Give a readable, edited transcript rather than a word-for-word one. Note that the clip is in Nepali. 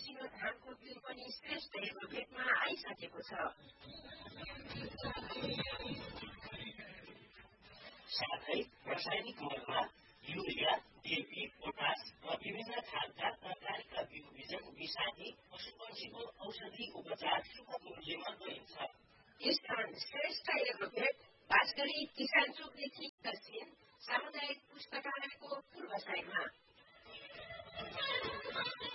मसिनो धानको बिउ पनि श्रेष्ठ भेटमा आइसकेको छ। साथै रासायनिक मलमा युरिया, डीएपी, पोटास र विभिन्न खालका तरकारीका बिउ बिजन मिसाई पशुपक्षीको औषधि उपचार सुपथ मूल्यमा गरिन्छ। स्थान श्रेष्ठ भेट बासगढी किसान चोकदेखि दक्षिण सामुदायिक पुस्तकालयको पूर्व साइडमा।